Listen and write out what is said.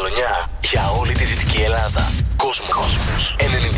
χρονιά για όλη τη Δυτική Ελλάδα. Κόσμος 96,8.